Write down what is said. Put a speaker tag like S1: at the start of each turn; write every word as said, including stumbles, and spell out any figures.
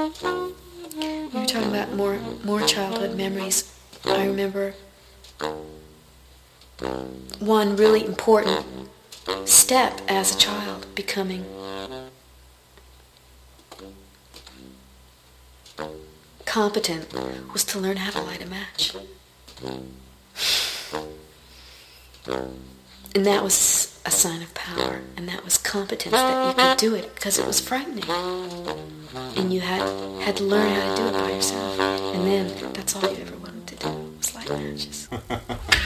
S1: You were talking about more more childhood memories. I remember one really important step as a child becoming competent was to learn how to light a match. And that was a sign of power, and that was competence that you could do it, because it was frightening. And you had had to learn how to do it by yourself. And then that's all you ever wanted to do was light matches.